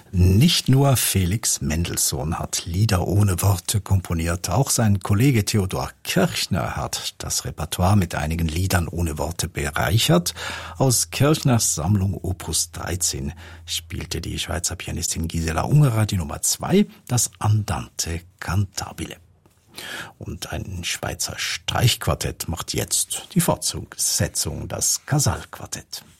Nicht nur Felix Mendelssohn hat Lieder ohne Worte komponiert, auch sein Kollege Theodor Kirchner hat das Repertoire mit einigen Liedern ohne Worte bereichert. Aus Kirchners Sammlung Opus 13 spielte die Schweizer Pianistin Gisela Ungerer die Nummer 2, das Andante Cantabile. Und ein Schweizer Streichquartett macht jetzt die Fortsetzung, das Casal-Quartett.